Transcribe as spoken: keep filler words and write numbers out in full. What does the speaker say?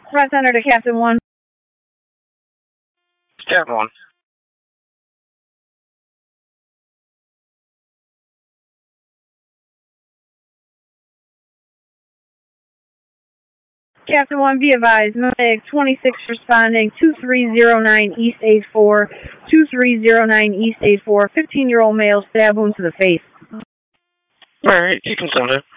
Front center to Captain one. Captain one. Captain one, be advised, medic twenty-six responding, two three zero nine East eight four, two three zero nine East eight four, fifteen-year-old male, stab wound to the face. Alright, you can send it.